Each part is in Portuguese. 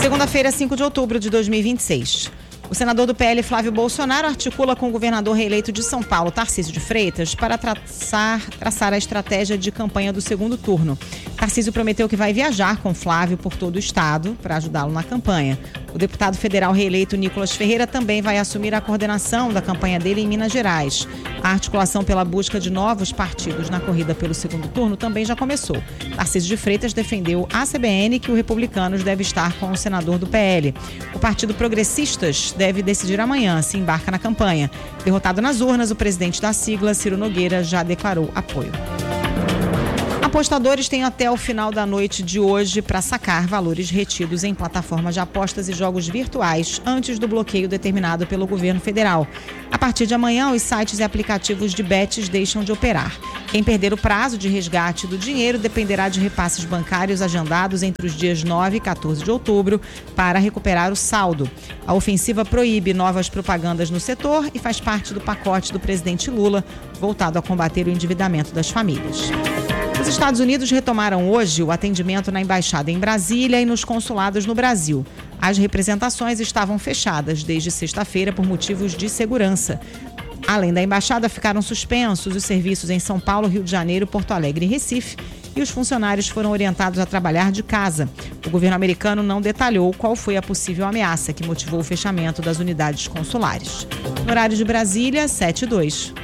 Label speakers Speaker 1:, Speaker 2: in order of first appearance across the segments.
Speaker 1: Segunda-feira, 5 de outubro de 2026. O senador do PL, Flávio Bolsonaro, articula com o governador reeleito de São Paulo, Tarcísio de Freitas, para traçar a estratégia de campanha do segundo turno. Tarcísio prometeu que vai viajar com Flávio por todo o estado para ajudá-lo na campanha. O deputado federal reeleito Nicolas Ferreira também vai assumir a coordenação da campanha dele em Minas Gerais. A articulação pela busca de novos partidos na corrida pelo segundo turno também já começou. Tarcísio de Freitas defendeu à CBN que o Republicanos deve estar com o senador do PL. O Partido Progressistas deve decidir amanhã se embarca na campanha. Derrotado nas urnas, o presidente da sigla, Ciro Nogueira, já declarou apoio. Apostadores têm até o final da noite de hoje para sacar valores retidos em plataformas de apostas e jogos virtuais antes do bloqueio determinado pelo governo federal. A partir de amanhã, os sites e aplicativos de bets deixam de operar. Quem perder o prazo de resgate do dinheiro dependerá de repasses bancários agendados entre os dias 9 e 14 de outubro para recuperar o saldo. A ofensiva proíbe novas propagandas no setor e faz parte do pacote do presidente Lula, voltado a combater o endividamento das famílias. Os Estados Unidos retomaram hoje o atendimento na embaixada em Brasília e nos consulados no Brasil. As representações estavam fechadas desde sexta-feira por motivos de segurança. Além da embaixada, ficaram suspensos os serviços em São Paulo, Rio de Janeiro, Porto Alegre e Recife, e os funcionários foram orientados a trabalhar de casa. O governo americano não detalhou qual foi a possível ameaça que motivou o fechamento das unidades consulares. No horário de Brasília, 7:02.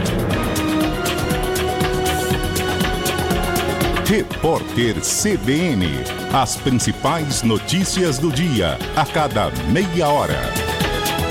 Speaker 2: Repórter CBN. As principais notícias do dia, a cada meia hora.